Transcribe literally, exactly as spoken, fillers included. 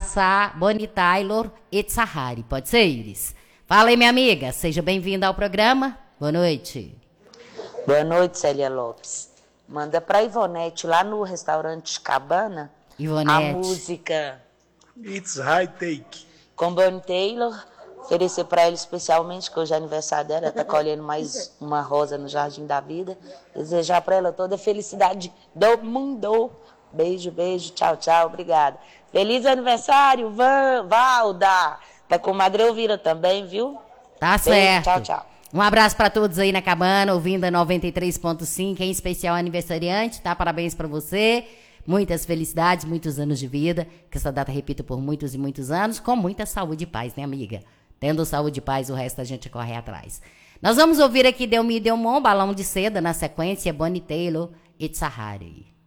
Sa, Bonnie Taylor e Sahari. Pode ser, Iris? Fala aí, minha amiga. Seja bem-vinda ao programa. Boa noite. Boa noite, Célia Lopes. Manda pra Ivonete, lá no restaurante Cabana, Ivonete. a música It's High Take. com Bonnie Taylor. Oferecer pra ela especialmente, que hoje é aniversário dela. Ela tá colhendo mais uma rosa no Jardim da Vida. Desejar pra ela toda a felicidade do mundo. Beijo, beijo, tchau, tchau, obrigada. Feliz aniversário, Van, Valda. Tá com Madre Elvira também, viu? Tá Beijo, certo. tchau, tchau. Um abraço pra todos aí na cabana, ouvindo a noventa e três ponto cinco, em especial aniversariante, tá? Parabéns pra você. Muitas felicidades, muitos anos de vida. Que essa data repita por muitos e muitos anos, com muita saúde e paz, né, amiga? Tendo saúde e paz, o resto a gente corre atrás. Nós vamos ouvir aqui Deu Mi Deu Mon, Balão de Seda, na sequência, Bonnie Taylor e Sahari.